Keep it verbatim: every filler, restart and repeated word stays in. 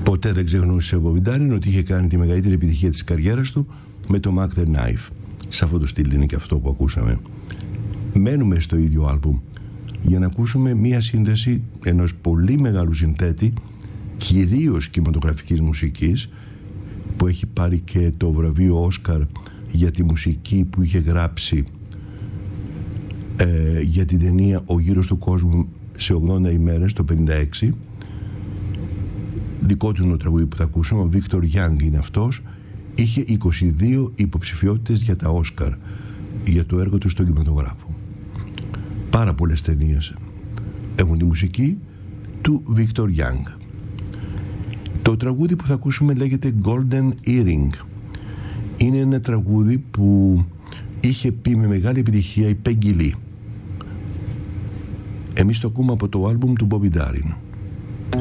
Ποτέ δεν ξεχνούσε ο Bobby Darin ότι είχε κάνει τη μεγαλύτερη επιτυχία της καριέρας του με το Mac the Knife. Σε αυτό το στυλ είναι και αυτό που ακούσαμε. Μένουμε στο ίδιο άλμπουμ για να ακούσουμε μία σύνδεση ενός πολύ μεγάλου συνθέτη, κυρίως κινηματογραφικής μουσικής, που έχει πάρει και το βραβείο Όσκαρ για τη μουσική που είχε γράψει ε, για την ταινία «Ο γύρος του κόσμου σε ογδόντα ημέρες» το πενήντα έξι. Δικό του είναι το τραγούδι που θα ακούσουμε, ο Βίκτορ Γιάνγκ είναι αυτός. Είχε είκοσι δύο υποψηφιότητες για τα Όσκαρ για το έργο του στον κινηματογράφο. Πάρα πολλές ταινίες έχουν τη μουσική του Βίκτορ Γιάνγκ. Το τραγούδι που θα ακούσουμε λέγεται Golden Earring. Είναι ένα τραγούδι που είχε πει με μεγάλη επιτυχία η Peggy Lee. Εμείς το ακούμε από το άλμπουμ του Bobby Darin.